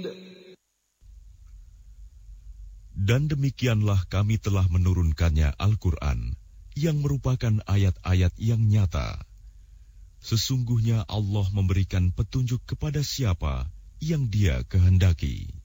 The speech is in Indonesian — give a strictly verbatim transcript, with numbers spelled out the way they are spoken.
Dan demikianlah kami telah menurunkannya Al-Quran, yang merupakan ayat-ayat yang nyata. Sesungguhnya Allah memberikan petunjuk kepada siapa yang Dia kehendaki.